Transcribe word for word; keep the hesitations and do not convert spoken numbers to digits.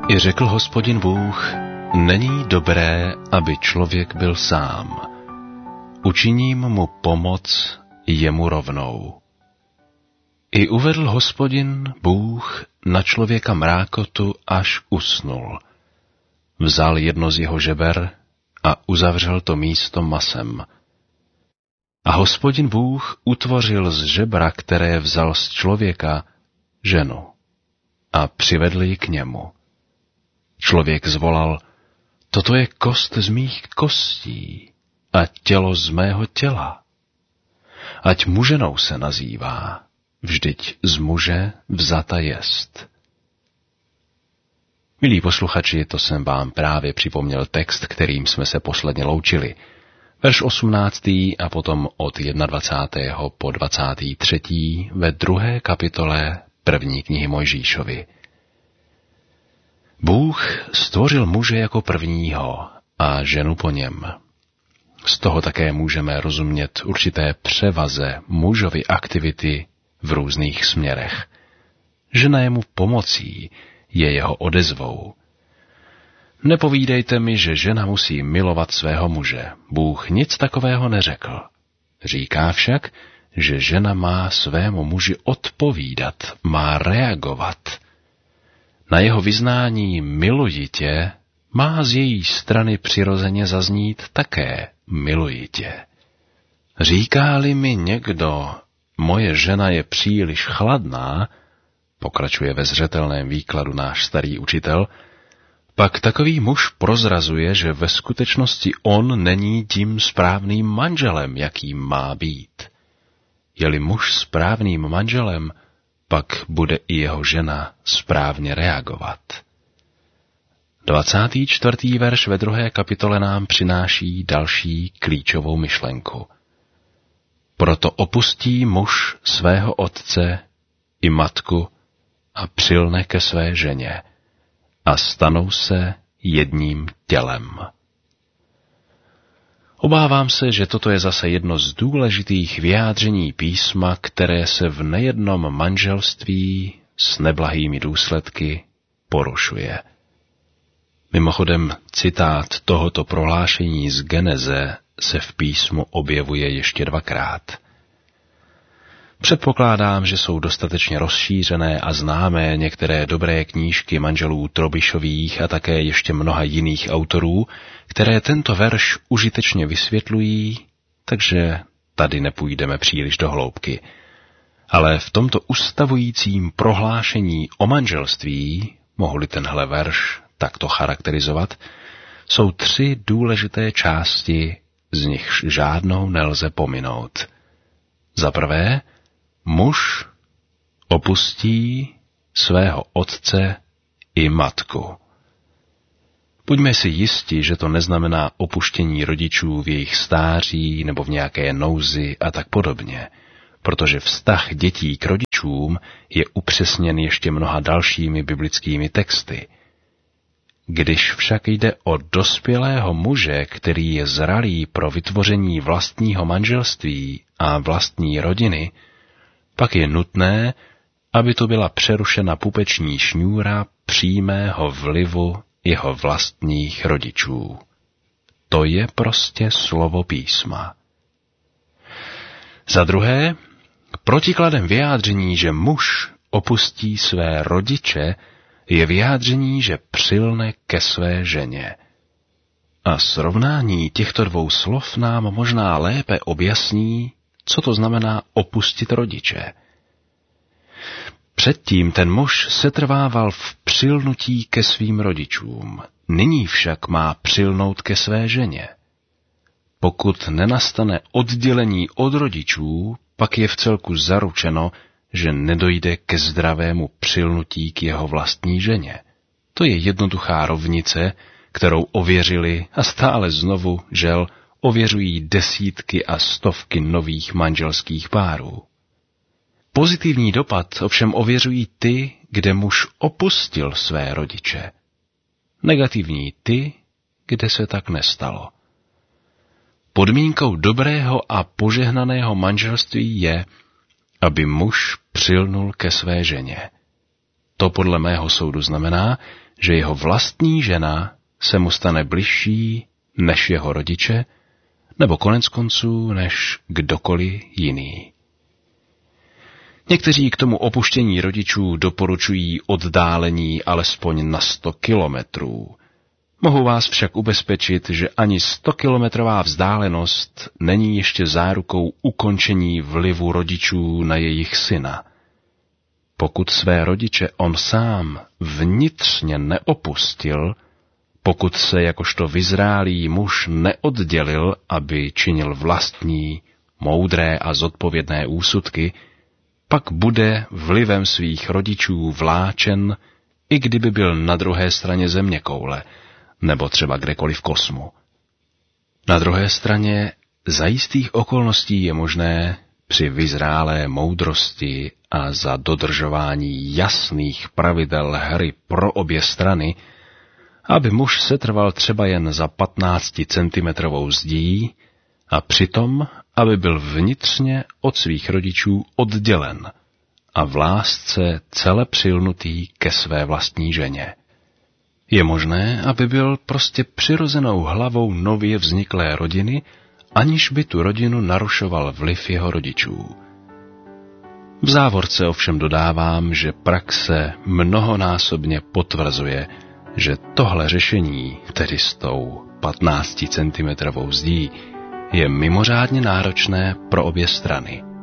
I řekl Hospodin Bůh, není dobré, aby člověk byl sám. Učiním mu pomoc jemu rovnou. I uvedl Hospodin Bůh na člověka mrákotu, až usnul. Vzal jedno z jeho žeber a uzavřel to místo masem. A Hospodin Bůh utvořil z žebra, které vzal z člověka, ženu a přivedl ji k němu. Člověk zvolal, toto je kost z mých kostí a tělo z mého těla. Ať muženou se nazývá, vždyť z muže vzata jest. Milí posluchači, to jsem vám právě připomněl text, kterým jsme se posledně loučili. Verš osmnáctý a potom od dvacátého prvního po dvacátý třetí ve druhé kapitole první knihy Mojžíšovy. Bůh stvořil muže jako prvního a ženu po něm. Z toho také můžeme rozumět určité převaze mužovy aktivity v různých směrech. Žena je mu pomocí, je jeho odezvou. Nepovídejte mi, že žena musí milovat svého muže. Bůh nic takového neřekl. Říká však, že žena má svému muži odpovídat, má reagovat. Na jeho vyznání miluji tě má z její strany přirozeně zaznít také miluji tě. Říká-li mi někdo, moje žena je příliš chladná, pokračuje ve zřetelném výkladu náš starý učitel, pak takový muž prozrazuje, že ve skutečnosti on není tím správným manželem, jakým má být. Je-li muž správným manželem, pak bude i jeho žena správně reagovat. dvacátý čtvrtý verš ve druhé kapitole nám přináší další klíčovou myšlenku. Proto opustí muž svého otce i matku a přilne ke své ženě a stanou se jedním tělem. Obávám se, že toto je zase jedno z důležitých vyjádření písma, které se v nejednom manželství s neblahými důsledky porušuje. Mimochodem, citát tohoto prohlášení z Geneze se v písmu objevuje ještě dvakrát. Předpokládám, že jsou dostatečně rozšířené a známé některé dobré knížky manželů Trobišových a také ještě mnoha jiných autorů, které tento verš užitečně vysvětlují, takže tady nepůjdeme příliš do hloubky. Ale v tomto ustavujícím prohlášení o manželství, mohu-li tenhle verš takto charakterizovat, jsou tři důležité části, z nichž žádnou nelze pominout. Za prvé, muž opustí svého otce i matku. Buďme si jisti, že to neznamená opuštění rodičů v jejich stáří nebo v nějaké nouzi a tak podobně, protože vztah dětí k rodičům je upřesněn ještě mnoha dalšími biblickými texty. Když však jde o dospělého muže, který je zralý pro vytvoření vlastního manželství a vlastní rodiny, pak je nutné, aby to byla přerušena pupeční šňůra přímého vlivu jeho vlastních rodičů. To je prostě slovo písma. Za druhé, protikladem vyjádření, že muž opustí své rodiče, je vyjádření, že přilne ke své ženě. A srovnání těchto dvou slov nám možná lépe objasní, co to znamená opustit rodiče. Předtím ten muž setrvával v přilnutí ke svým rodičům, nyní však má přilnout ke své ženě. Pokud nenastane oddělení od rodičů, pak je vcelku zaručeno, že nedojde ke zdravému přilnutí k jeho vlastní ženě. To je jednoduchá rovnice, kterou ověřili a stále znovu, žel, ověřují desítky a stovky nových manželských párů. Pozitivní dopad ovšem ověřují ty, kde muž opustil své rodiče. Negativní ty, kde se tak nestalo. Podmínkou dobrého a požehnaného manželství je, aby muž přilnul ke své ženě. To podle mého soudu znamená, že jeho vlastní žena se mu stane bližší než jeho rodiče, nebo konec konců než kdokoliv jiný. Někteří k tomu opuštění rodičů doporučují oddálení alespoň na sto kilometrů. Mohu vás však ubezpečit, že ani stokilometrová vzdálenost není ještě zárukou ukončení vlivu rodičů na jejich syna. Pokud své rodiče on sám vnitřně neopustil, pokud se jakožto vyzrálý muž neoddělil, aby činil vlastní, moudré a zodpovědné úsudky, pak bude vlivem svých rodičů vláčen, i kdyby byl na druhé straně zeměkoule, nebo třeba kdekoliv v kosmu. Na druhé straně za jistých okolností je možné při vyzrálé moudrosti a za dodržování jasných pravidel hry pro obě strany, aby muž setrval třeba jen za patnácticentimetrovou zdí a přitom, aby byl vnitřně od svých rodičů oddělen a v lásce celé přilnutý ke své vlastní ženě. Je možné, aby byl prostě přirozenou hlavou nově vzniklé rodiny, aniž by tu rodinu narušoval vliv jeho rodičů. V závorce ovšem dodávám, že praxe mnohonásobně potvrzuje, že tohle řešení, tedy s tou patnácticentimetrovou zdí, je mimořádně náročné pro obě strany.